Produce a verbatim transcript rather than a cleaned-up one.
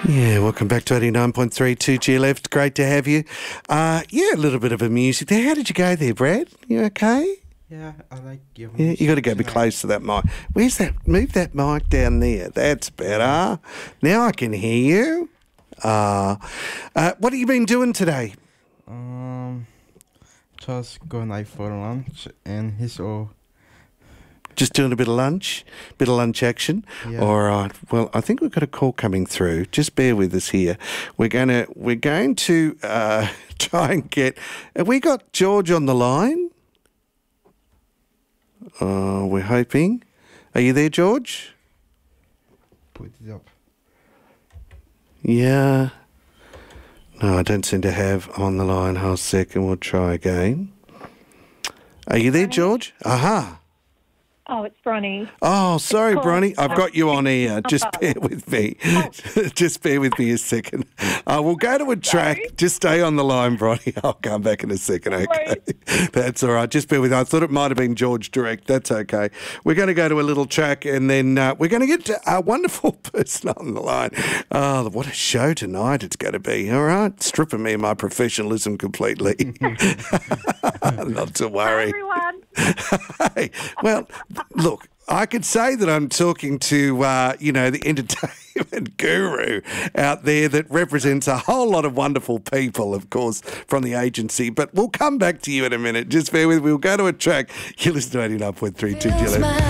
Yeah, welcome back to eighty-nine point three two G Left. Great to have you. Uh, yeah, a little bit of a music there. How did you go there, Brad? You okay? Yeah, I like your Yeah, you got to go a bit tonight. close to that mic. Where's that? Move that mic down there. That's better. Now I can hear you. Uh, uh, what have you been doing today? Um, just going out for lunch and he's all. Just doing a bit of lunch, bit of lunch action. Yeah. All right. Well, I think we've got a call coming through. Just bear with us here. We're gonna we're going to uh, try and get. Have we got George on the line? Uh, we're hoping. Are you there, George? Put it up. Yeah. No, I don't seem to have on the line. Hold a second. We'll try again. Are you there, George? Aha. Oh, it's Bronnie. Oh, sorry, Cool. Bronnie. I've got you on here. Just Oh. bear with me. Just bear with me a second. Uh, we'll go to a track. Sorry. Just stay on the line, Bronnie. I'll come back in a second, okay? That's all right. Just bear with me. I thought it might have been George direct. That's okay. We're going to go to a little track and then uh, we're going to get a wonderful person on the line. Oh, what a show tonight it's going to be, all right? Stripping me of my professionalism completely. Not to Hi, worry. everyone. Hey, well, look, I could say that I'm talking to, uh, you know, the entertainment guru out there that represents a whole lot of wonderful people, of course, from the agency. But we'll come back to you in a minute. Just bear with me. We'll go to a track. You listen to eighty-nine point three two G L F.